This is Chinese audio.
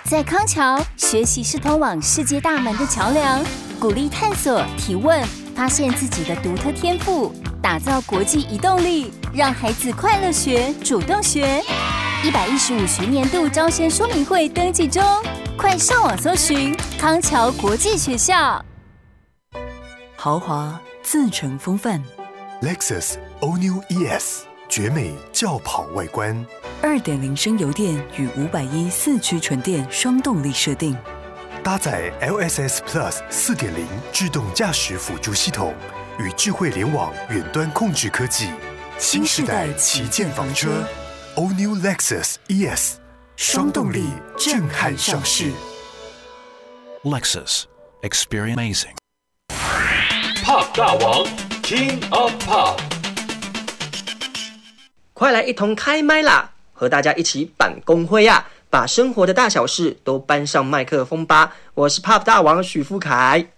在康桥，学习是通往世界大门的桥梁，鼓励探索、提问，发现自己的独特天赋，打造国际移动力，让孩子快乐学、主动学。115学年度招生说明会登记中，快上网搜寻康桥国际学校。 豪华自成风范 Lexus All New ES 绝美轿跑外观 ，2.0升油电与510四驱纯电双动力设定， 搭载 LSS Plus 4.0 自动驾驶辅助系统与智慧联网远端控制科技，新世代旗舰房车 All New Lexus ES 双动力震撼上市。 Lexus Experience Amazing。Pop 大王 King of Pop， 快来一同开麦啦！和大家一起办公会啊，把生活的大小事都搬上麦克风吧！我是 Pop 大王许富凯。